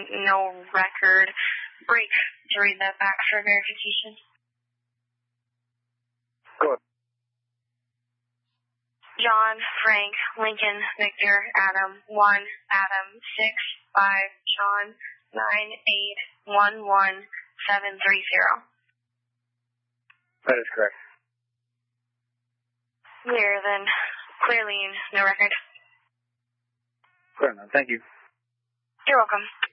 no record. Break to read that back for verification. Good. John, Frank, Lincoln, Victor, Adam, 1, Adam, 6, 5, John, 9, 8, 1, 1, 7, 3, 0. That is correct. Clear, then. Clearly, no record. Clear enough. Thank you. You're welcome.